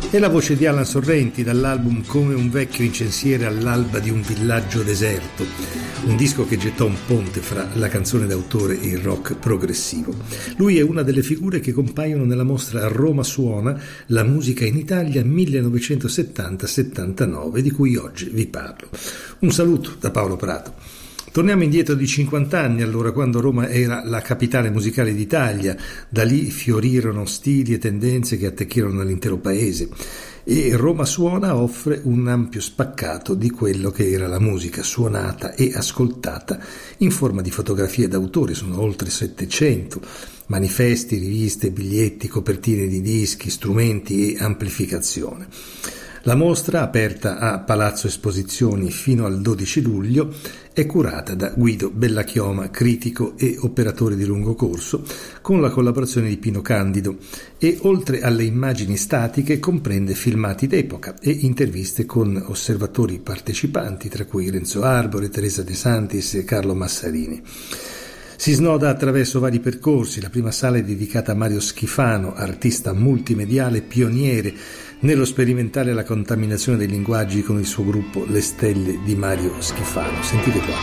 E la voce di Alan Sorrenti dall'album Come un vecchio incensiere all'alba di un villaggio deserto, un disco che gettò un ponte fra la canzone d'autore e il rock progressivo. Lui è una delle figure che compaiono nella mostra Roma Suona, la musica in Italia 1970-79, di cui oggi vi parlo. Un saluto da Paolo Prato. Torniamo indietro di 50 anni, allora, quando Roma era la capitale musicale d'Italia. Da lì fiorirono stili e tendenze che attecchirono l'intero paese. E Roma Suona offre un ampio spaccato di quello che era la musica suonata e ascoltata in forma di fotografie d'autore. Sono oltre 700, manifesti, riviste, biglietti, copertine di dischi, strumenti e amplificazione. La mostra, aperta a Palazzo Esposizioni fino al 12 luglio, è curata da Guido Bellachioma, critico e operatore di lungo corso, con la collaborazione di Pino Candido, e oltre alle immagini statiche comprende filmati d'epoca e interviste con osservatori partecipanti, tra cui Renzo Arbore, Teresa De Santis e Carlo Massarini. Si snoda attraverso vari percorsi. La prima sala è dedicata a Mario Schifano, artista multimediale pioniere nello sperimentare la contaminazione dei linguaggi con il suo gruppo Le Stelle di Mario Schifano. Sentite qua.